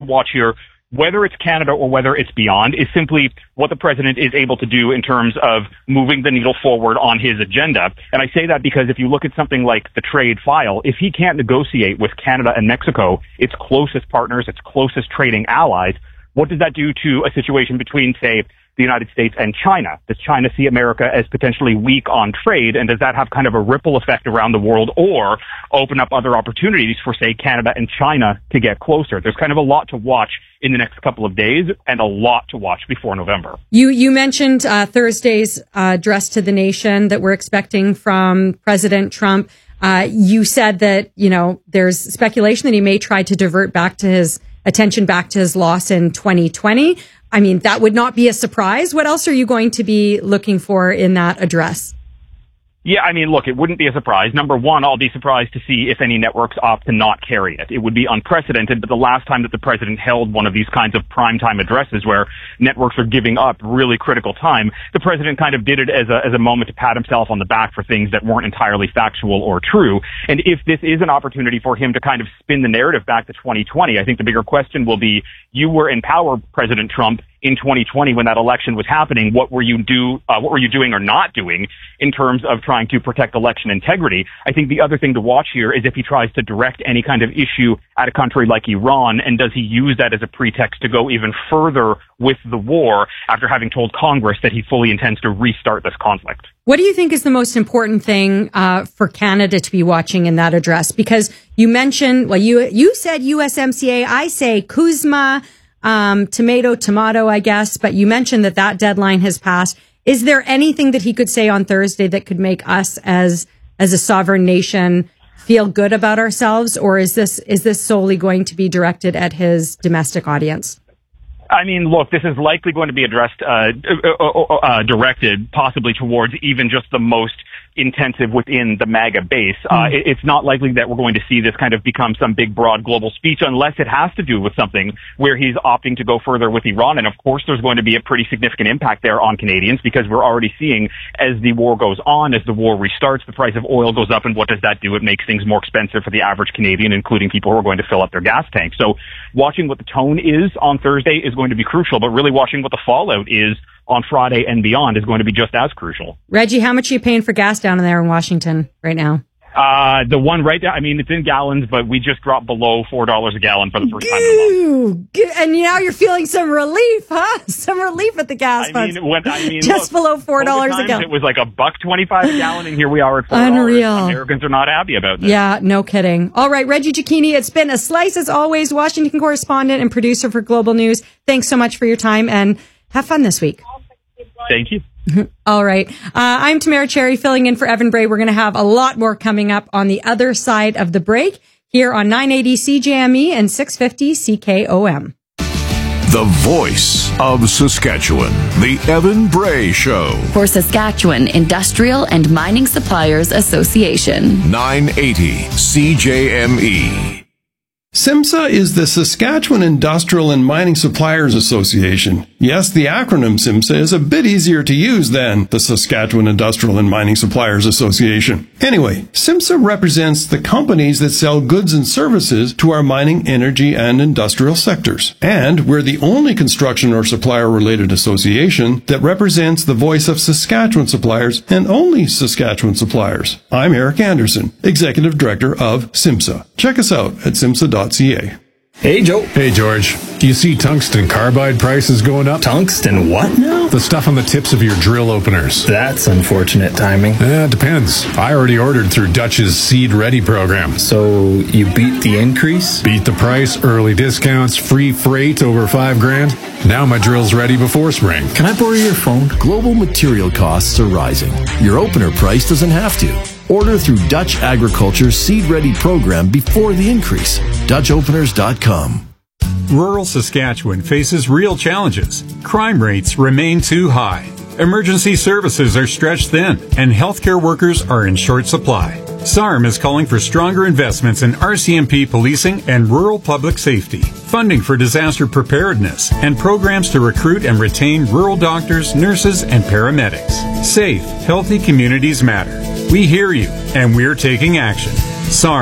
watch here, whether it's Canada or whether it's beyond, is simply what the president is able to do in terms of moving the needle forward on his agenda. And I say that because if you look at something like the trade file, if he can't negotiate with Canada and Mexico, its closest partners, its closest trading allies, what does that do to a situation between, say, the United States and China? Does China see America as potentially weak on trade, and does that have kind of a ripple effect around the world or open up other opportunities for, say, Canada and China to get closer? There's kind of a lot to watch in the next couple of days and a lot to watch before November. You mentioned Thursday's address to the nation that we're expecting from President Trump. You said that, there's speculation that he may try to divert his attention back to his loss in 2020. I mean, that would not be a surprise. What else are you going to be looking for in that address? Yeah, I mean, look, it wouldn't be a surprise. Number one, I'll be surprised to see if any networks opt to not carry it. It would be unprecedented, but the last time that the president held one of these kinds of primetime addresses where networks are giving up really critical time, the president kind of did it as a moment to pat himself on the back for things that weren't entirely factual or true. And if this is an opportunity for him to kind of spin the narrative back to 2020, I think the bigger question will be, you were in power, President Trump, in 2020 when that election was happening. What were you doing or not doing in terms of trying to protect election integrity? I think the other thing to watch here is if he tries to direct any kind of issue at a country like Iran, and does he use that as a pretext to go even further with the war after having told Congress that he fully intends to restart this conflict? What do you think is the most important thing for Canada to be watching in that address? Because you mentioned, you said USMCA, I say CUSMA, tomato, I guess, but you mentioned that deadline has passed. Is there anything that he could say on Thursday that could make us as a sovereign nation feel good about ourselves, or is this solely going to be directed at his domestic audience? I mean, look, this is likely going to be directed possibly towards even just the most intensive within the MAGA base. It's not likely that we're going to see this kind of become some big, broad global speech unless it has to do with something where he's opting to go further with Iran. And of course, there's going to be a pretty significant impact there on Canadians because we're already seeing as the war goes on, as the war restarts, the price of oil goes up. And what does that do? It makes things more expensive for the average Canadian, including people who are going to fill up their gas tanks. So watching what the tone is on Thursday is going to be crucial, but really watching what the fallout is on Friday and beyond is going to be just as crucial. Reggie, how much are you paying for gas down there in Washington right now? The one right now, I mean, it's in gallons, but we just dropped below $4 a gallon for the first time in a month. And now you're feeling some relief, huh? Some relief at the gas pumps. Just below $4 a gallon. It was like $1.25 a gallon, and here we are at $4. Unreal. Americans are not happy about this. Yeah, no kidding. All right, Reggie Cecchini, it's been a slice as always, Washington correspondent and producer for Global News. Thanks so much for your time, and have fun this week. Thank you. All right. I'm Tamara Cherry filling in for Evan Bray. We're going to have a lot more coming up on the other side of the break here on 980 CJME and 650 CKOM. The voice of Saskatchewan, the Evan Bray Show. For Saskatchewan Industrial and Mining Suppliers Association. 980 CJME. SIMSA is the Saskatchewan Industrial and Mining Suppliers Association. Yes, the acronym SIMSA is a bit easier to use than the Saskatchewan Industrial and Mining Suppliers Association. Anyway, SIMSA represents the companies that sell goods and services to our mining, energy, and industrial sectors. And we're the only construction or supplier-related association that represents the voice of Saskatchewan suppliers and only Saskatchewan suppliers. I'm Eric Anderson, Executive Director of SIMSA. Check us out at simsa.ca. Hey, Joe. Hey, George. Do you see tungsten carbide prices going up? Tungsten what now? The stuff on the tips of your drill openers. That's unfortunate timing. Depends. I already ordered through Dutch's Seed Ready program. So you beat the increase? Beat the price, early discounts, free freight over $5,000. Now my drill's ready before spring. Can I borrow your phone? Global material costs are rising. Your opener price doesn't have to. Order through Dutch Agriculture's Seed Ready program before the increase. DutchOpeners.com. Rural Saskatchewan faces real challenges. Crime rates remain too high. Emergency services are stretched thin, and healthcare workers are in short supply. SARM is calling for stronger investments in RCMP policing and rural public safety, funding for disaster preparedness, and programs to recruit and retain rural doctors, nurses, and paramedics. Safe, healthy communities matter. We hear you, and we're taking action. SARM.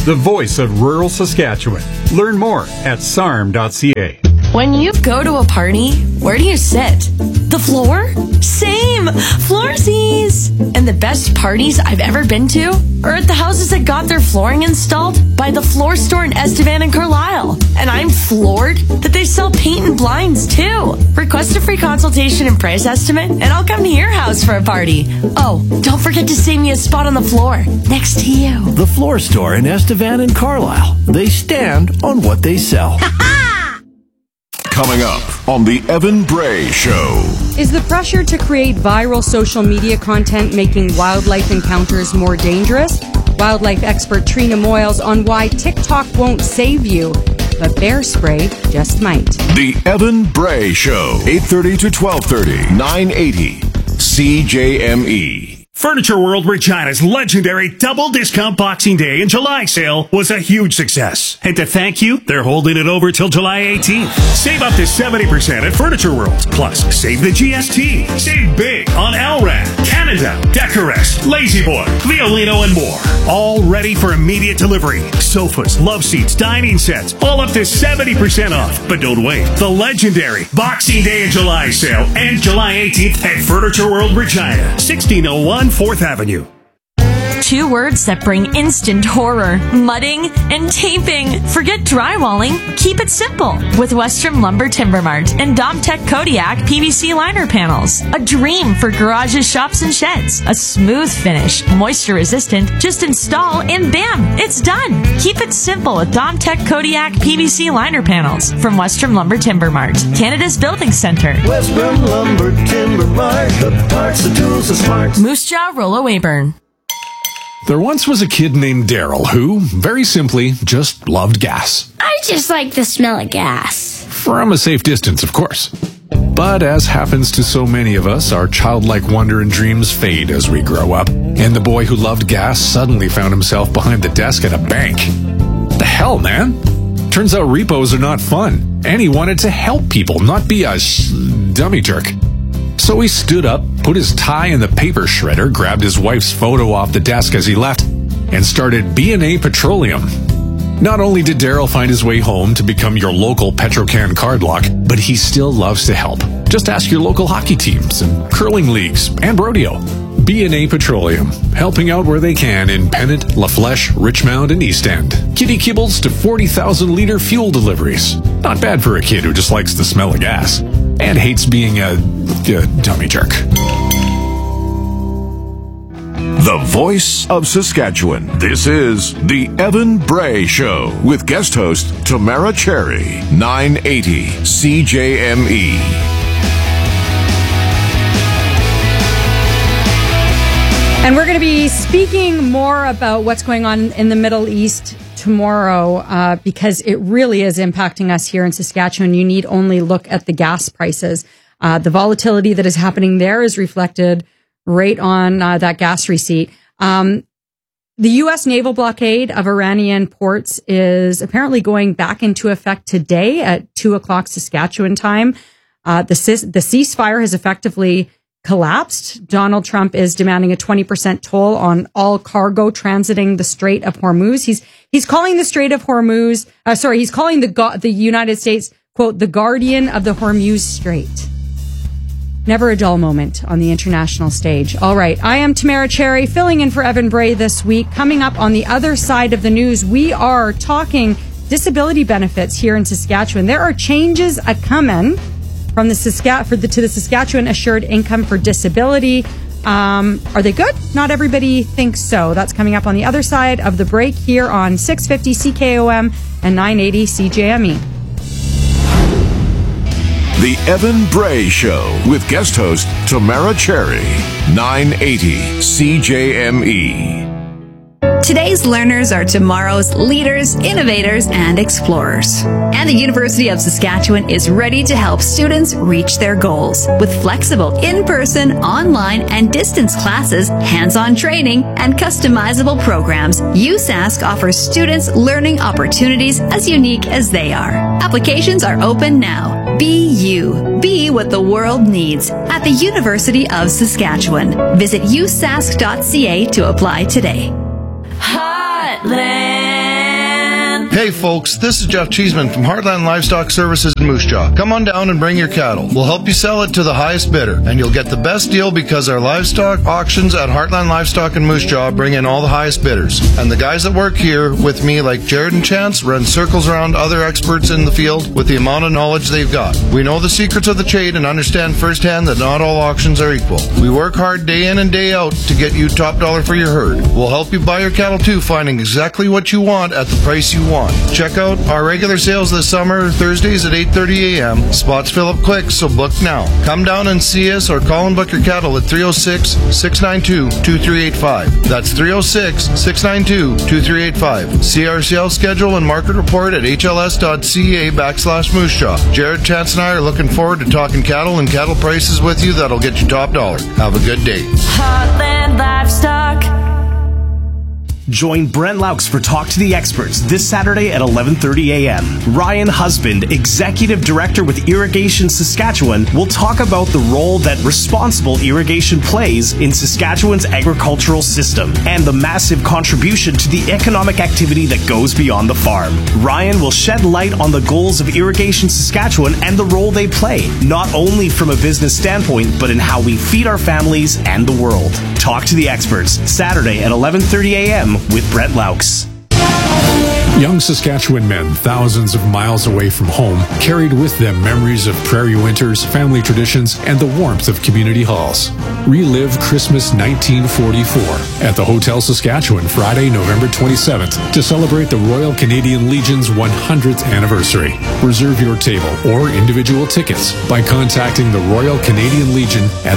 the voice of rural Saskatchewan. Learn more at sarm.ca. When you go to a party, where do you sit? The floor? Same! Floorsies! And the best parties I've ever been to are at the houses that got their flooring installed by the Floor Store in Estevan and Carlisle. And I'm floored that they sell paint and blinds too. Request a free consultation and price estimate, and I'll come to your house for a party. Oh, don't forget to save me a spot on the floor next to you. The Floor Store in Estevan and Carlisle. They stand on what they sell. Coming up on The Evan Bray Show. Is the pressure to create viral social media content making wildlife encounters more dangerous? Wildlife expert Trina Moyles on why TikTok won't save you, but bear spray just might. The Evan Bray Show, 8:30 to 12:30, 980 CJME. Furniture World Regina's legendary double discount Boxing Day and July sale was a huge success. And to thank you, they're holding it over till July 18th. Save up to 70% at Furniture World. Plus, save the GST. Save big on Elrad, Canada, Decorest, La-Z-Boy, Violino, and more. All ready for immediate delivery. Sofas, love seats, dining sets, all up to 70% off. But don't wait. The legendary Boxing Day and July sale ends July 18th at Furniture World Regina, 1601 4th Avenue. 2 words that bring instant horror: mudding and taping. Forget drywalling. Keep it simple with Western Lumber Timber Mart and Domtech Kodiak PVC liner panels. A dream for garages, shops, and sheds. A smooth finish, moisture resistant. Just install and bam, it's done. Keep it simple with Domtech Kodiak PVC liner panels from Western Lumber Timber Mart, Canada's building center. Western Lumber Timber Mart, the parts, the tools, the smarts. Moose Jaw, Rollo Weyburn. There once was a kid named Daryl who, very simply, just loved gas. I just like the smell of gas. From a safe distance, of course. But as happens to so many of us, our childlike wonder and dreams fade as we grow up. And the boy who loved gas suddenly found himself behind the desk at a bank. The hell, man? Turns out repos are not fun. And he wanted to help people, not be a dummy jerk. So he stood up, put his tie in the paper shredder, grabbed his wife's photo off the desk as he left, and started B&A Petroleum. Not only did Daryl find his way home to become your local Petrocan card lock, but he still loves to help. Just ask your local hockey teams and curling leagues and rodeo. B&A Petroleum, helping out where they can in Pennant, La Flèche, Richmond, and East End. Kitty kibbles to 40,000-liter fuel deliveries. Not bad for a kid who just likes the smell of gas and hates being a dummy jerk. The voice of Saskatchewan. This is The Evan Bray Show with guest host Tamara Cherry, 980 CJME. And we're going to be speaking more about what's going on in the Middle East tomorrow because it really is impacting us here in Saskatchewan. You need only look at the gas prices. The volatility that is happening there is reflected right on that gas receipt. The U.S. naval blockade of Iranian ports is apparently going back into effect today at 2:00 Saskatchewan time. The ceasefire has effectively collapsed. Donald Trump is demanding a 20% toll on all cargo transiting the Strait of Hormuz. He's calling the Strait of Hormuz, he's calling the United States, quote, the guardian of the Hormuz Strait. Never a dull moment on the international stage. All right. I am Tamara Cherry, filling in for Evan Bray this week. Coming up on the other side of the news, we are talking disability benefits here in Saskatchewan. There are changes a-coming from the to the Saskatchewan Assured Income for Disability. Are they good? Not everybody thinks so. That's coming up on the other side of the break here on 650 CKOM and 980 CJME. The Evan Bray Show with guest host Tamara Cherry, 980 CJME. Today's learners are tomorrow's leaders, innovators, and explorers. And the University of Saskatchewan is ready to help students reach their goals with flexible in-person, online, and distance classes, hands-on training, and customizable programs. USask offers students learning opportunities as unique as they are. Applications are open now. Be you. Be what the world needs at the University of Saskatchewan. Visit usask.ca to apply today. Heartland. Hey folks, this is Jeff Cheeseman from Heartland Livestock Services in Moose Jaw. Come on down and bring your cattle. We'll help you sell it to the highest bidder, and you'll get the best deal because our livestock auctions at Heartland Livestock in Moose Jaw bring in all the highest bidders. And the guys that work here with me, like Jared and Chance, run circles around other experts in the field with the amount of knowledge they've got. We know the secrets of the trade and understand firsthand that not all auctions are equal. We work hard day in and day out to get you top dollar for your herd. We'll help you buy your cattle too, finding exactly what you want at the price you want. Check out our regular sales this summer, Thursdays at 8:30 a.m. Spots fill up quick, so book now. Come down and see us or call and book your cattle at 306-692-2385. That's 306-692-2385. See our sales schedule and market report at hls.ca/Moose Jaw. Jared, Chance, and I are looking forward to talking cattle and cattle prices with you that'll get you top dollar. Have a good day. Heartland Livestock. Join Brent Laux for Talk to the Experts this Saturday at 11:30 a.m. Ryan Husband, Executive Director with Irrigation Saskatchewan, will talk about the role that responsible irrigation plays in Saskatchewan's agricultural system and the massive contribution to the economic activity that goes beyond the farm. Ryan will shed light on the goals of Irrigation Saskatchewan and the role they play, not only from a business standpoint, but in how we feed our families and the world. Talk to the Experts, Saturday at 11:30 a.m. with Brent Laux. Young Saskatchewan men, thousands of miles away from home, carried with them memories of prairie winters, family traditions, and the warmth of community halls. Relive Christmas 1944 at the Hotel Saskatchewan Friday, November 27th to celebrate the Royal Canadian Legion's 100th anniversary. Reserve your table or individual tickets by contacting the Royal Canadian Legion at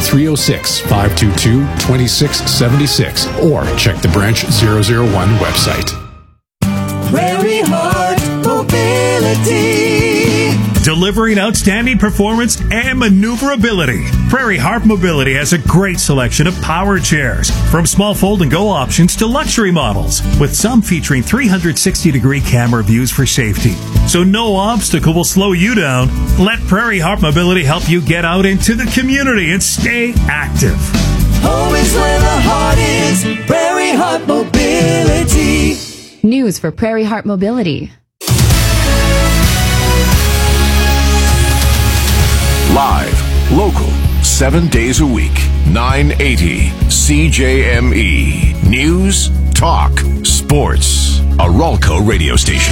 306-522-2676 or check the Branch 001 website. Prairie Heart Mobility. Delivering outstanding performance and maneuverability. Prairie Heart Mobility has a great selection of power chairs, from small fold-and-go options to luxury models, with some featuring 360-degree camera views for safety. So no obstacle will slow you down. Let Prairie Heart Mobility help you get out into the community and stay active. Always where the heart is, Prairie Heart Mobility. News for Prairie Heart Mobility. Live, local, 7 days a week, 980 CJME. News, talk, sports. A Ralco radio station.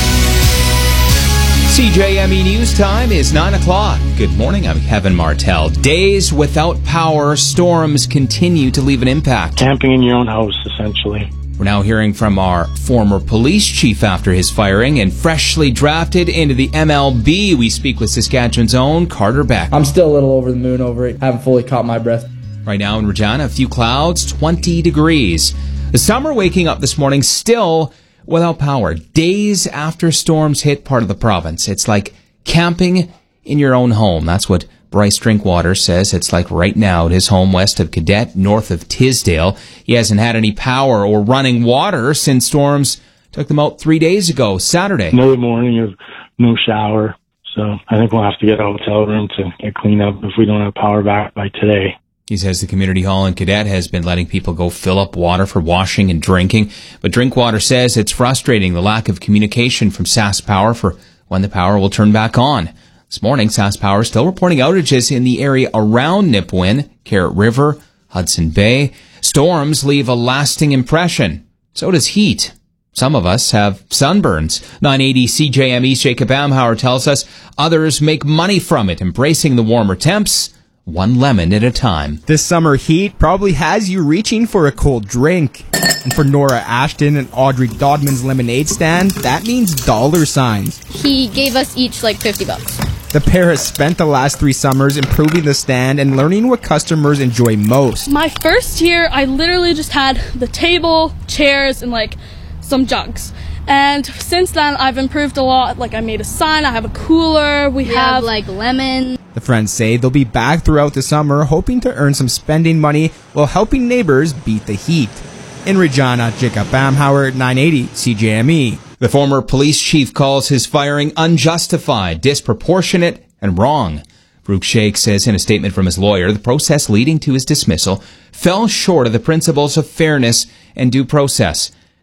CJME News Time is 9 o'clock. Good morning, I'm Kevin Martell. Days without power, storms continue to leave an impact. Camping in your own house, essentially. We're now hearing from our former police chief after his firing, and freshly drafted into the MLB, we speak with Saskatchewan's own Carter Beck. I'm still a little over the moon over it. I haven't fully caught my breath. Right now in Regina, a few clouds, 20 degrees. The summer waking up this morning still without power. Days after storms hit part of the province. It's like camping in your own home. That's what Bryce Drinkwater says it's like right now at his home west of Cadet, north of Tisdale. He hasn't had any power or running water since storms took them out 3 days ago, Saturday. Another morning of no shower, so I think we'll have to get a hotel room to get cleaned up if we don't have power back by today. He says the community hall in Cadet has been letting people go fill up water for washing and drinking, but Drinkwater says it's frustrating, the lack of communication from SaskPower for when the power will turn back on. This morning, SaskPower is still reporting outages in the area around Nipawin, Carrot River, Hudson Bay. Storms leave a lasting impression. So does heat. Some of us have sunburns. 980 CJME's Jacob Amhauer tells us others make money from it, embracing the warmer temps, one lemon at a time. This summer heat probably has you reaching for a cold drink. And for Nora Ashton and Audrey Dodman's lemonade stand, that means dollar signs. He gave us each like $50. The pair has spent the last 3 summers improving the stand and learning what customers enjoy most. My first year, I literally just had the table, chairs, and like some jugs. And since then, I've improved a lot. Like I made a sign, I have a cooler, we have like lemon. The friends say they'll be back throughout the summer, hoping to earn some spending money while helping neighbors beat the heat. In Regina, Jacob Amhauer, 980 CJME. The former police chief calls his firing unjustified, disproportionate, and wrong. Brooke Shake says in a statement from his lawyer, the process leading to his dismissal fell short of the principles of fairness and due process.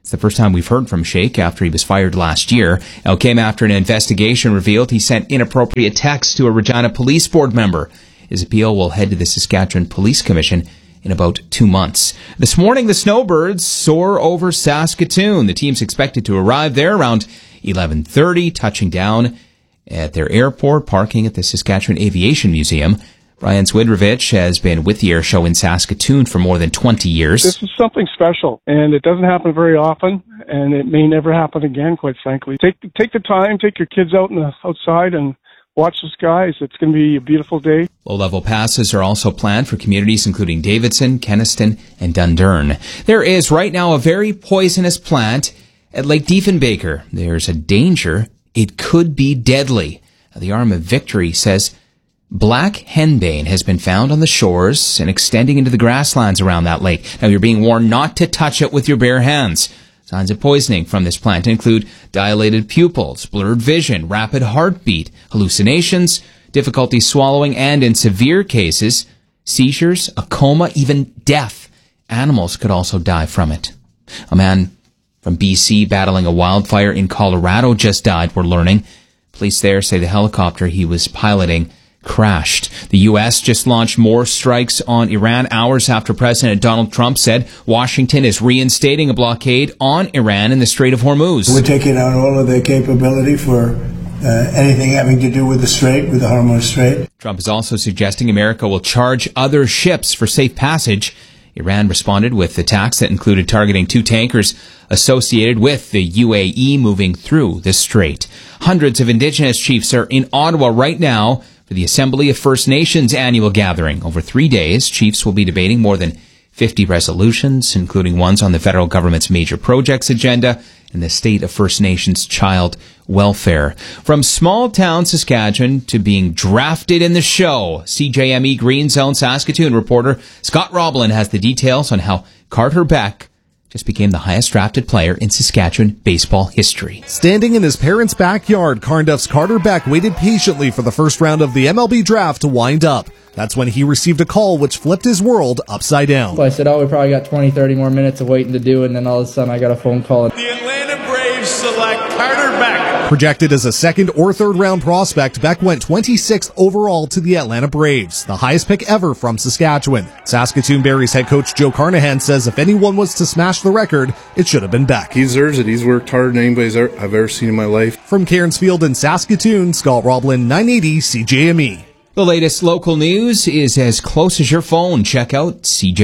It's the first time we've heard from Sheikh after he was fired last year. Now, it came after an investigation revealed he sent inappropriate texts to a Regina Police Board member. His appeal will head to the Saskatchewan Police Commission in about 2 months. This morning, the Snowbirds soar over Saskatoon. The team's expected to arrive there around 11:30, touching down at their airport, parking at the Saskatchewan Aviation Museum. Brian Swidrovich has been with the air show in Saskatoon for more than 20 years. This is something special, and it doesn't happen very often, and it may never happen again, quite frankly. Take the time, take your kids outside and watch the skies. It's going to be a beautiful day. Low-level passes are also planned for communities including Davidson, Kenaston, and Dundurn. There is right now a very poisonous plant at Lake Diefenbaker. There's a danger. It could be deadly. The Arm of Victory says black henbane has been found on the shores and extending into the grasslands around that lake. Now, you're being warned not to touch it with your bare hands. Signs of poisoning from this plant include dilated pupils, blurred vision, rapid heartbeat, hallucinations, difficulty swallowing, and in severe cases, seizures, a coma, even death. Animals could also die from it. A man from BC battling a wildfire in Colorado just died, we're learning. Police there say the helicopter he was piloting crashed. The U.S. just launched more strikes on Iran hours after President Donald Trump said Washington is reinstating a blockade on Iran in the Strait of Hormuz. We're taking out all of their capability for anything having to do with the Strait, with the Hormuz Strait. Trump is also suggesting America will charge other ships for safe passage. Iran responded with attacks that included targeting 2 tankers associated with the UAE moving through the strait. Hundreds of Indigenous chiefs are in Ottawa right now for the Assembly of First Nations annual gathering. Over 3 days, chiefs will be debating more than 50 resolutions, including ones on the federal government's major projects agenda and the state of First Nations child welfare. From small town Saskatchewan to being drafted in the show, CJME Green Zone Saskatoon reporter Scott Roblin has the details on how Carter Beck just became the highest drafted player in Saskatchewan baseball history. Standing in his parents' backyard, Carnduff's Carter Beck waited patiently for the first round of the MLB draft to wind up. That's when he received a call which flipped his world upside down. I said, we probably got 20, 30 more minutes of waiting to do, and then all of a sudden I got a phone call. The Atlanta Braves select Carter Beck. Projected as a second or third round prospect, Beck went 26th overall to the Atlanta Braves, the highest pick ever from Saskatchewan. Saskatoon Berries head coach Joe Carnahan says if anyone was to smash the record, it should have been Beck. He deserves it. He's worked harder than anybody I've ever seen in my life. From Cairnsfield in Saskatoon, Scott Roblin, 980 CJME. The latest local news is as close as your phone. Check out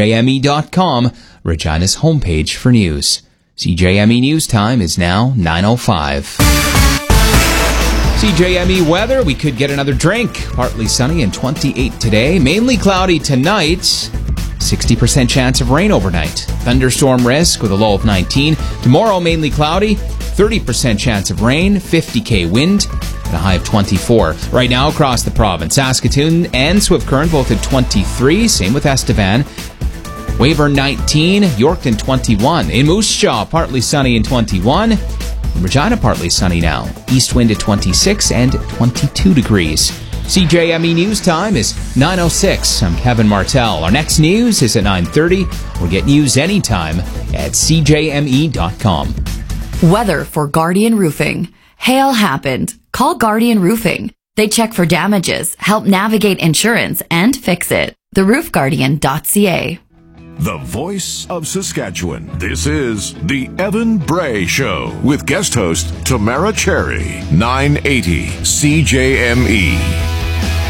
CJME.com, Regina's homepage for news. CJME News Time is now 9:05. CJME weather, we could get another drink. Partly sunny and 28 today. Mainly cloudy tonight. 60% chance of rain overnight. Thunderstorm risk with a low of 19. Tomorrow, mainly cloudy. 30% chance of rain. 50k wind. And a high of 24. Right now across the province, Saskatoon and Swift Current both at 23. Same with Estevan. Weyburn 19, Yorkton 21. In Moose Jaw, partly sunny and 21. In Regina, partly sunny now. East wind at 26 and 22 degrees. CJME News Time is 9:06. I'm Kevin Martell. Our next news is at 9:30. Or get news anytime at CJME.com. Weather for Guardian Roofing. Hail happened. Call Guardian Roofing. They check for damages, help navigate insurance, and fix it. TheRoofGuardian.ca. The voice of Saskatchewan. This is The Evan Bray Show with guest host Tamara Cherry. 980 CJME.